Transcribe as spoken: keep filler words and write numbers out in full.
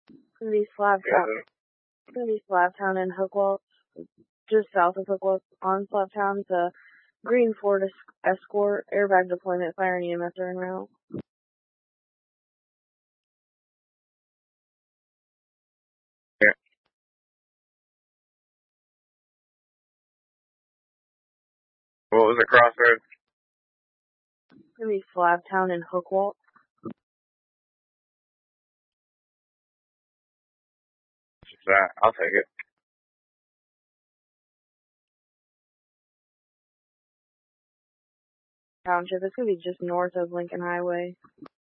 Gonna be Slabtown. Gonna be Slabtown and Hookwalt, just south of Hookwalt on Slabtown. It's a green Ford Escort, airbag deployment, fire and E M S are en route. Yeah. What was the crossroads? Gonna be Slabtown and Hookwalt. What's that? I'll take it. Township. It's gonna be just north of Lincoln Highway.